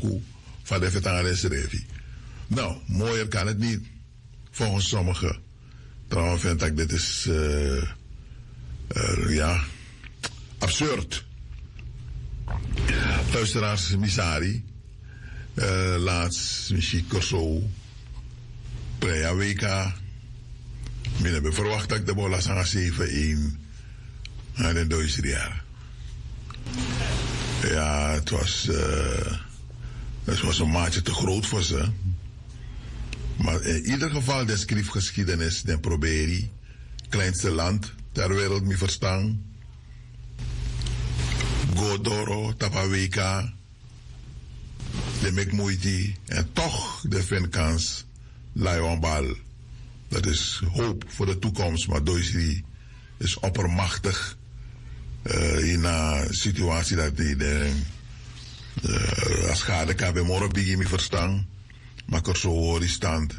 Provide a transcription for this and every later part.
Banku van de Vetaris Revi. Nou, mooier kan het niet. Volgens sommigen. Trouwens vind ik dit is ja, absurd. Luisteraars, Misari. Laatst misschien Corso. Preja Weka. Ik heb verwacht dat ik de bola sang 7-1 aan de Duitse jaar. Ja, het was een maatje te groot voor ze. Maar in ieder geval, de schriftgeschiedenis, de probeer kleinste land ter wereld, me verstaan. Godoro, Tapaweka, de Mekmoeiti, en toch de Vinkans, Lionbal. Dat is hoop voor de toekomst, maar Duitsland is oppermachtig in een situatie dat die als schade kan bij morgen begin me verstaan. Maar ik er zo hoor die stand 7-1.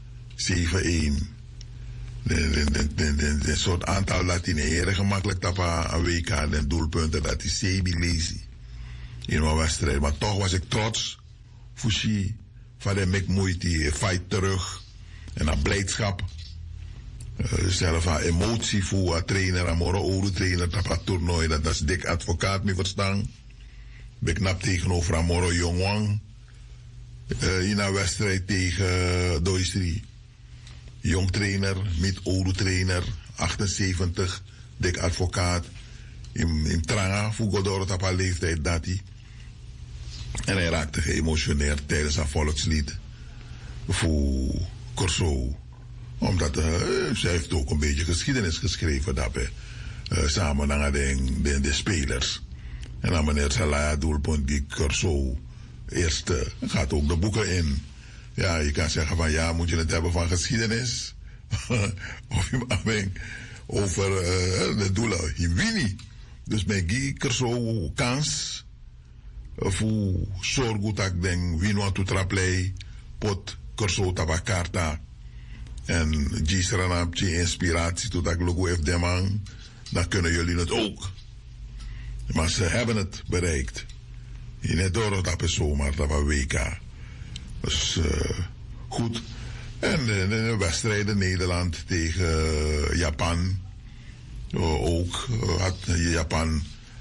De soort aantal dat in heel gemakkelijk tapa een week aan de doelpunten dat is lazy in mijn wedstrijd. Maar toch was ik trots Fushi van de Mekmoeiti fight terug en een blijdschap. Zelf een emotie voor een trainer, een oude trainer tapa toernooi dat is dik advocaat me verstaan. Beknap tegenover een moro jongwang. In een wedstrijd tegen Duitsland. Jong trainer, met oude trainer, 78, dik advocaat. In Tranga, voetbaldoor op haar leeftijd dat hij. En hij raakte geëmotioneerd tijdens haar volkslied. Voor Corso. Omdat zij heeft ook een beetje geschiedenis geschreven daarbij. Samen met de spelers. En dan meneer Salaya doelpunt die Corso. Eerste gaat ook de boeken in. Ja, je kan zeggen van ja, moet je het hebben van geschiedenis? Of je over de doelen. Je wint niet. Dus met die Corso kans. Voor zorg dat ik denk, wie nou toe traplei, pot Corso tabakarta. En Gisranapje inspiratie tot dat logo heeft de man. Dan kunnen jullie het ook. Maar ze hebben het bereikt. Je net door dat is zomaar, dat was WK. Dus goed. En de wedstrijden Nederland tegen Japan. Ook had Japan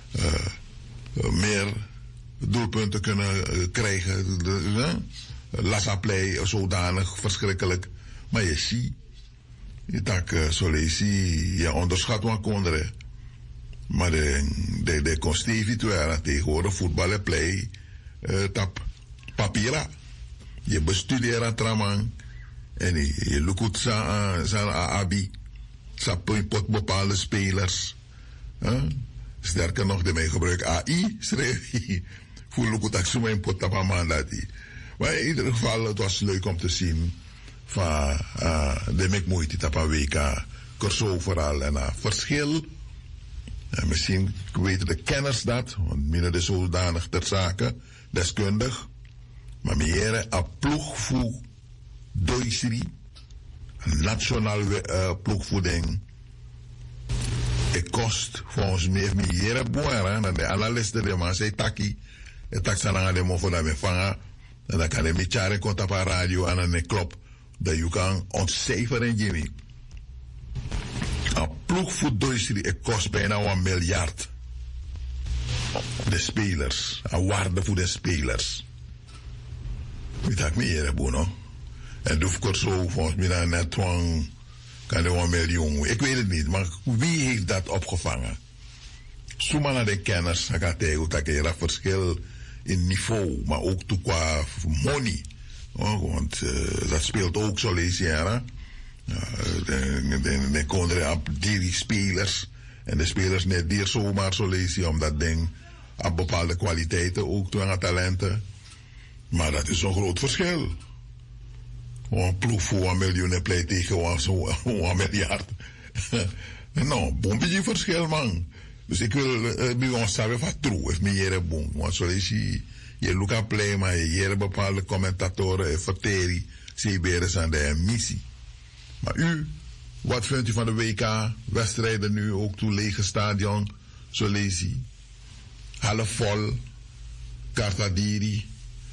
meer doelpunten kunnen krijgen. Lassaplay zodanig verschrikkelijk. Maar je ziet, je onderschat wat konderen. Maar de constitueren tegenwoordig voetballen play tap papiera. Je bestudeert traman en je lukt zijn abi. Ze pot bepaalde spelers. Sterker nog, de mij gebruik AI, schreef hij. Voor lukt dat zo mijn pot tap mandati. Maar in ieder geval, het was leuk om te zien van de Mekmoeiti tap een WK. Corso vooral en verschil. En misschien weten de kenners dat, want minder de zodanig ter zake, deskundig. Maar meer een ploeg voor Duitsland, een nationaal ploegvoeding. Het kost volgens mij meer boeren dan de analisten die man zei taki. Het tak zijn aan de mo voor dat we vangen. En dan kan je met jaren komt op een radio en dan klopt dat je kan ontcijferen Jimmy. Een ploeg voor Duitsland, het kost bijna 1 miljard. De spelers, een waarde voor de spelers. Weet ik meer, Bono. En doe ik zo, volgens mij net twang, kan er 1 miljoen. Ik weet het niet, maar wie heeft dat opgevangen? Zomaar naar de kenners, dan gaat hij ook een verschil in niveau, maar ook toe qua money. Want dat speelt ook zo lezen, de konden op die spelers. En de spelers net die zomaar zo lezen, omdat ding op bepaalde kwaliteiten ook toe aan talenten. Maar dat is een groot verschil. Een ploeg voor 1 miljoen pleit tegen 1 miljard. Nou, een beetje verschil, man. Dus ik wil bij ons zeggen van true, if meer boom. Want zo lees je look at play, maar je bepaalde commentatoren, verteri, CBR's aan de missie. Maar u, wat vindt u van de WK? Wedstrijden nu ook toe, lege stadion, zo lees je. Half vol, Kartadiri.